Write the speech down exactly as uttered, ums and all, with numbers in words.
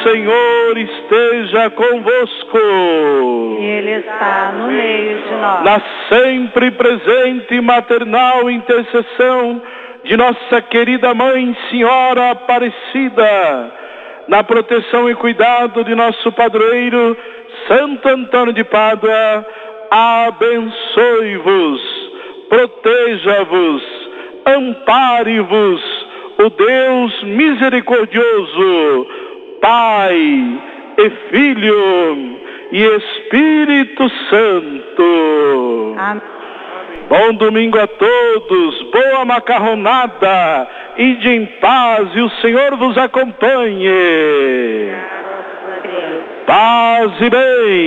Senhor esteja convosco. Ele está no meio de nós. Na sempre presente e maternal intercessão de nossa querida Mãe Senhora Aparecida, na proteção e cuidado de nosso padroeiro Santo Antônio de Pádua, abençoe-vos, proteja-vos, ampare-vos o Deus misericordioso, Pai e Filho e Espírito Santo. Amém. Bom domingo a todos, boa macarronada, ide em paz e o Senhor vos acompanhe. Paz e bem.